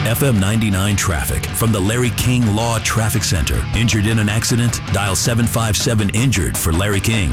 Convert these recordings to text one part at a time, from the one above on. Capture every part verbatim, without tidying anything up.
F M ninety-nine traffic from the Larry King Law Traffic Center. Injured in an accident? Dial seven five seven injured for Larry King.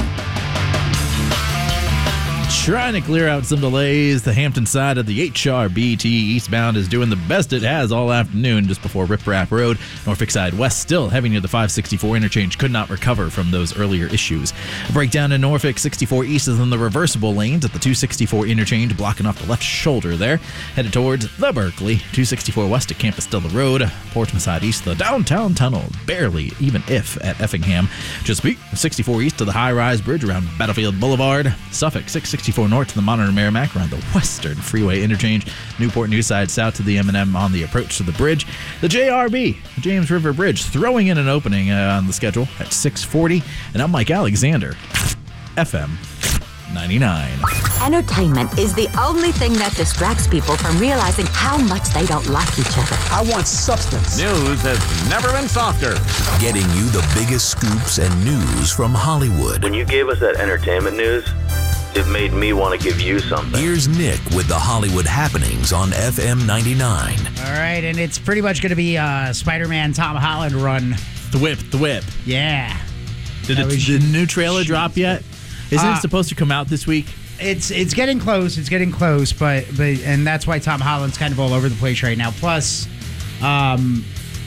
Trying to clear out some delays. The Hampton side of the H R B T eastbound is doing the best it has all afternoon just before Rip Rap Road. Norfolk side west still heavy near the five sixty-four interchange. Could not recover from those earlier issues. A breakdown in Norfolk. sixty-four east is in the reversible lanes at the two sixty-four interchange, blocking off the left shoulder there. Headed towards the Berkeley. two sixty-four west at Campostella Road. Portsmouth side east, the downtown tunnel. Barely, even if, at Effingham. Chesapeake. sixty-four east to the high-rise bridge around Battlefield Boulevard. Suffolk. six sixty-four north to the Monitor Merrimack around the Western Freeway interchange. Newport News side south to the M and M on the approach to the bridge. The J R B, James River Bridge, throwing in an opening uh, on the schedule at six forty. And I'm Mike Alexander, F M ninety-nine. Entertainment is the only thing that distracts people from realizing how much they don't like each other. I want substance. News has never been softer. Getting you the biggest scoops and news from Hollywood. When you gave us that entertainment news, it made me want to give you something. Here's Nick with the Hollywood happenings on F M ninety-nine. All right, and it's pretty much going to be a Spider-Man Tom Holland run. The whip, the whip. Yeah. Did it, was, the new trailer drop yet? Isn't uh, it supposed to come out this week? It's it's getting close. It's getting close, but but and that's why Tom Holland's kind of all over the place right now. Plus, um,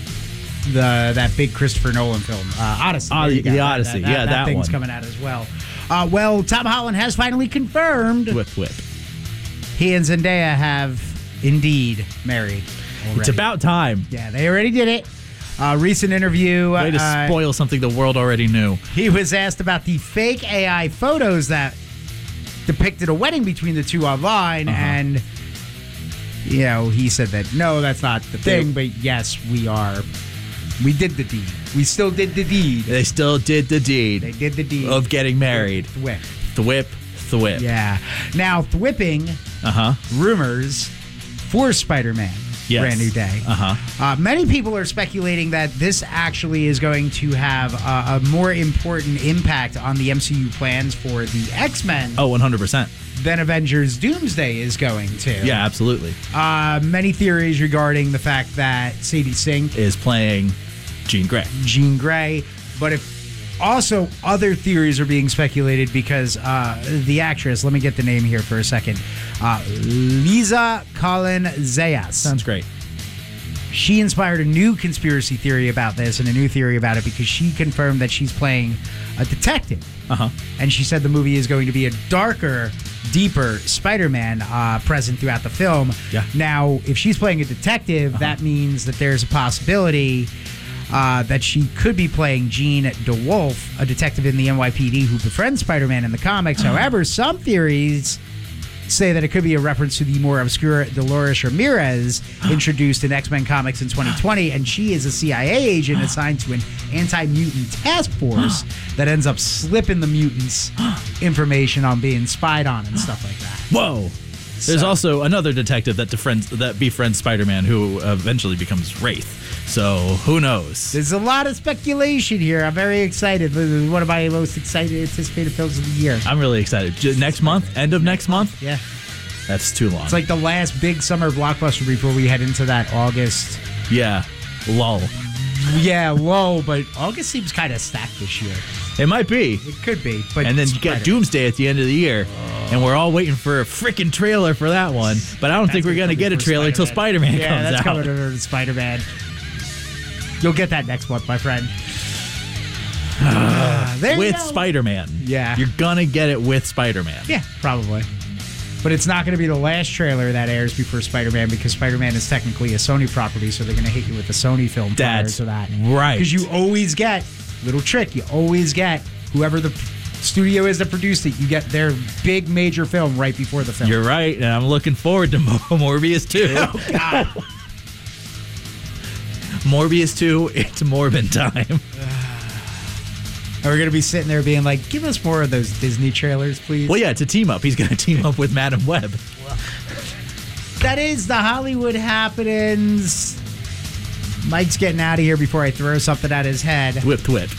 the that big Christopher Nolan film, uh, Odyssey. Oh, the, the Odyssey, that, that, yeah, that, that thing's one. coming out as well. Uh, well, Tom Holland has finally confirmed Whip, whip. he and Zendaya have indeed married. Already. It's about time. Yeah, they already did it. Uh, recent interview. Way to uh, spoil something the world already knew. He was asked about the fake A I photos that depicted a wedding between the two online, uh-huh. and you know he said that no, that's not the thing. But yes, we are. We did the deed. We still did the deed. They still did the deed. They did the deed of getting married. The whip. The whip. The whip. Yeah. Now, whipping uh-huh. rumors for Spider-Man. Yes. Brand New Day. Uh-huh. Uh, many people are speculating that this actually is going to have a, a more important impact on the M C U plans for the X-Men. Oh, one hundred percent. Than Avengers Doomsday is going to. Yeah, absolutely. Uh, many theories regarding the fact that Sadie Sink is playing Jean Grey. Jean Grey. But if also other theories are being speculated because uh, the actress, let me get the name here for a second, uh, Liza Colin Zayas. Sounds great. She inspired a new conspiracy theory about this and a new theory about it because she confirmed that she's playing a detective. Uh-huh. And she said the movie is going to be a darker, deeper Spider-Man uh, present throughout the film. Yeah. Now, if she's playing a detective, uh-huh. that means that there's a possibility uh, that she could be playing Jean DeWolf, a detective in the N Y P D who befriends Spider-Man in the comics. However, some theories say that it could be a reference to the more obscure Dolores Ramirez introduced in X-Men comics in twenty twenty, and she is a C I A agent assigned to an anti-mutant task force that ends up slipping the mutants information on being spied on and stuff like that. Whoa. There's So- also another detective that befriends, that befriends Spider-Man who eventually becomes Wraith. So who knows? There's a lot of speculation here. I'm very excited. This is one of my most excited anticipated films of the year. I'm really excited. J- Next month? End of next month? Yeah. That's too long. It's like the last big summer blockbuster before we head into that August. Yeah. Lull. Yeah, low, but August seems kind of stacked this year. It might be. It could be. But And then it's you got Spider- Doomsday at the end of the year. And we're all waiting for a freaking trailer for that one. But I don't That's think we're going to coming get a for trailer until Spider-Man yeah, comes that's out. coming under Spider-Man. You'll get that next month, my friend. Uh, there you with go. Spider-Man. Yeah. You're going to get it with Spider-Man. Yeah, probably. But it's not going to be the last trailer that airs before Spider-Man because Spider-Man is technically a Sony property, so they're going to hit you with the Sony film prior That's to that. right. Because you always get, little trick, you always get whoever the studio is that produced it, you get their big major film right before the film. You're right, and I'm looking forward to Mor- Morbius two. Oh, God. Morbius two, it's Morbin time. And we're going to be sitting there being like, give us more of those Disney trailers, please. Well, yeah, it's a team up. He's going to team up with Madam Web. That is the Hollywood happenings. Mike's getting out of here before I throw something at his head. Whip, whip.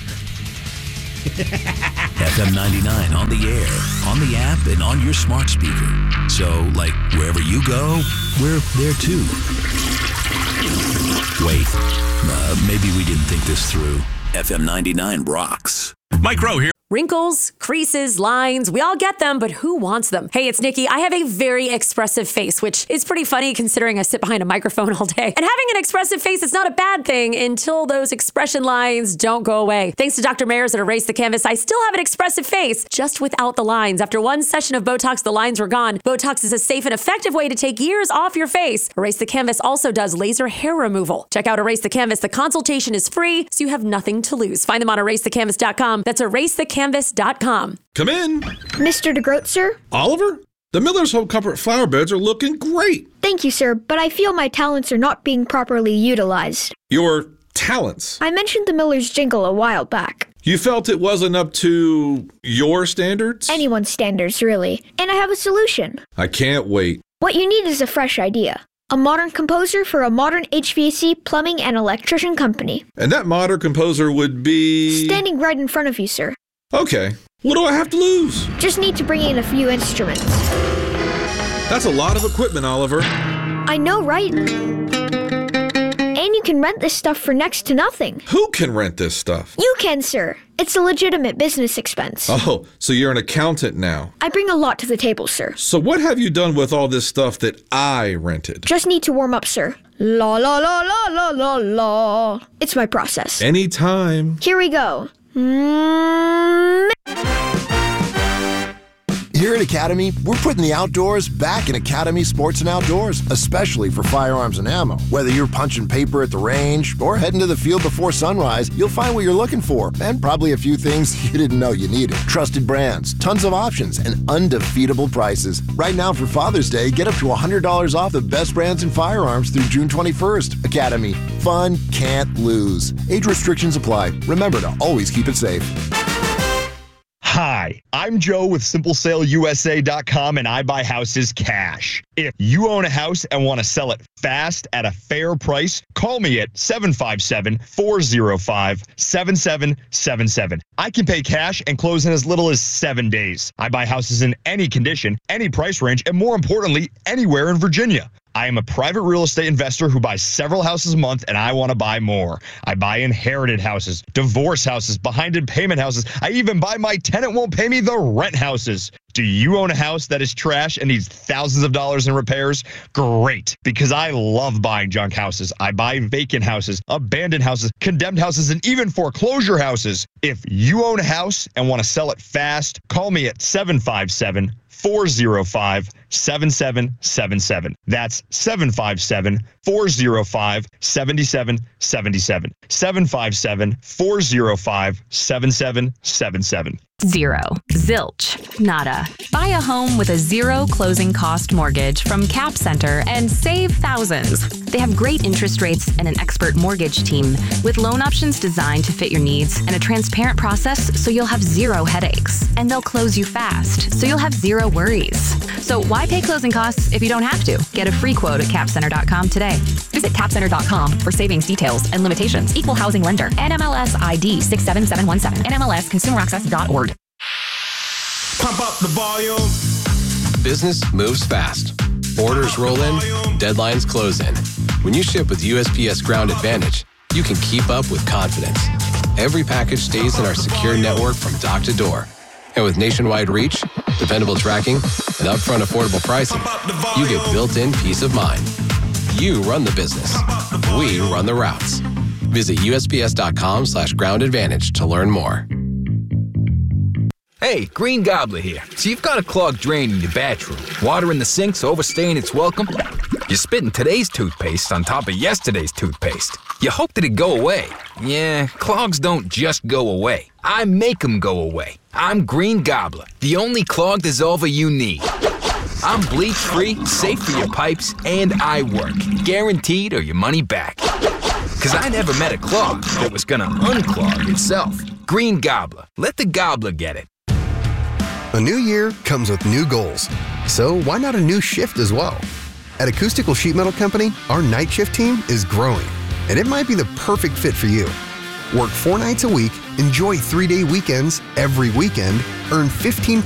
F M ninety-nine on the air, on the app, and on your smart speaker. So, like, wherever you go, we're there too. Wait, uh, maybe we didn't think this through. F M ninety-nine rocks. Mike Rowe here. Wrinkles, creases, lines, we all get them, but who wants them? Hey, it's Nikki. I have a very expressive face, which is pretty funny considering I sit behind a microphone all day. And having an expressive face is not a bad thing until those expression lines don't go away. Thanks to Doctor Mayers at Erase the Canvas, I still have an expressive face, just without the lines. After one session of Botox, the lines were gone. Botox is a safe and effective way to take years off your face. Erase the Canvas also does laser hair removal. Check out Erase the Canvas. The consultation is free, so you have nothing to lose. Find them on erase the canvas dot com. That's erase the canvas dot com. Come in. Mister DeGroat, sir? Oliver? The Miller's Home Comfort flower beds are looking great. Thank you, sir, but I feel my talents are not being properly utilized. Your talents? I mentioned the Miller's jingle a while back. You felt it wasn't up to your standards? Anyone's standards, really. And I have a solution. I can't wait. What you need is a fresh idea. A modern composer for a modern H V A C, plumbing, and electrician company. And that modern composer would be... Standing right in front of you, sir. Okay. What do I have to lose? Just need to bring in a few instruments. That's a lot of equipment, Oliver. I know, right? And you can rent this stuff for next to nothing. Who can rent this stuff? You can, sir. It's a legitimate business expense. Oh, so you're an accountant now. I bring a lot to the table, sir. So what have you done with all this stuff that I rented? Just need to warm up, sir. La la la la la la la. It's my process. Anytime. Here we go. Mm. Here at Academy, we're putting the outdoors back in Academy Sports and Outdoors, especially for firearms and ammo. Whether you're punching paper at the range or heading to the field before sunrise, you'll find what you're looking for, and probably a few things you didn't know you needed. Trusted brands, tons of options, and undefeatable prices. Right now for Father's Day, get up to one hundred dollars off the best brands in firearms through June twenty-first. Academy. Fun can't lose. Age restrictions apply. Remember to always keep it safe. Hi, I'm Joe with Simple Sale U S A dot com, and I buy houses cash. If you own a house and want to sell it fast at a fair price, call me at seven five seven, four oh five, seven seven seven seven. I can pay cash and close in as little as seven days. I buy houses in any condition, any price range, and more importantly, anywhere in Virginia. I am a private real estate investor who buys several houses a month, and I want to buy more. I buy inherited houses, divorce houses, behind in payment houses. I even buy my tenant won't pay me the rent houses. Do you own a house that is trash and needs thousands of dollars in repairs? Great, because I love buying junk houses. I buy vacant houses, abandoned houses, condemned houses, and even foreclosure houses. If you own a house and want to sell it fast, call me at seven five seven, four oh five, seven seven seven seven. That's seven five seven, four oh five, seven seven seven seven. seven five seven, four oh five, seven seven seven seven. Zero. Zilch. Nada. Buy a home with a zero closing cost mortgage from Cap Center and save thousands. They have great interest rates and an expert mortgage team with loan options designed to fit your needs and a transparent process so you'll have zero headaches. And they'll close you fast so you'll have zero worries. So why pay closing costs if you don't have to? Get a free quote at cap center dot com today. Visit cap center dot com for savings details and limitations. Equal housing lender. N M L S I D six seven seven one seven. N M L S consumer access dot org. Pump up the volume. Business moves fast. Orders roll in, deadlines close in. When you ship with U S P S Ground Advantage, you can keep up with confidence. Every package stays in our secure network from dock to door. And with nationwide reach, dependable tracking, and upfront affordable pricing, you get built-in peace of mind. You run the business. We run the routes. Visit U S P S dot com slash ground advantage to learn more. Hey, Green Gobbler here. So you've got a clogged drain in your bathroom. Water in the sink's overstaying its welcome. You're spitting today's toothpaste on top of yesterday's toothpaste. You hope that it go away. Yeah, clogs don't just go away. I make them go away. I'm Green Gobbler, the only clog dissolver you need. I'm bleach-free, safe for your pipes, and I work. Guaranteed or your money back. Because I never met a clog that was gonna unclog itself. Green Gobbler. Let the gobbler get it. A new year comes with new goals, so why not a new shift as well? At Acoustical Sheet Metal Company, our night shift team is growing, and it might be the perfect fit for you. Work four nights a week, enjoy three-day weekends every weekend, earn fifteen